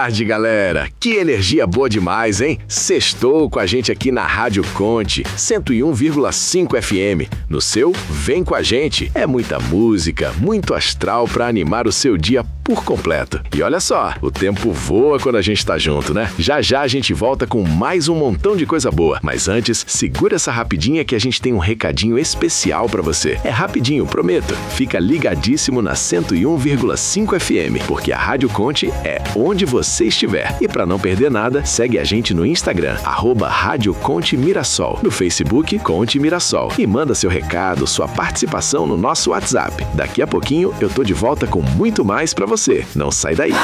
tarde, galera! Que energia boa demais, hein? Sextou com a gente aqui na Rádio Conte, 101,5 FM. No seu, vem com a gente. É muita música, muito astral pra animar o seu dia por completo. E olha só, o tempo voa quando a gente tá junto, né? Já já a gente volta com mais um montão de coisa boa. Mas antes, segura essa rapidinha que a gente tem um recadinho especial pra você. É rapidinho, prometo. Fica ligadíssimo na 101,5 FM, porque a Rádio Conte é onde você estiver. E pra não perder nada, segue a gente no Instagram, @Rádio Conte Mirassol, no Facebook Conte Mirassol. E manda seu recado, sua participação no nosso WhatsApp. Daqui a pouquinho eu tô de volta com muito mais pra você. Não sai daí.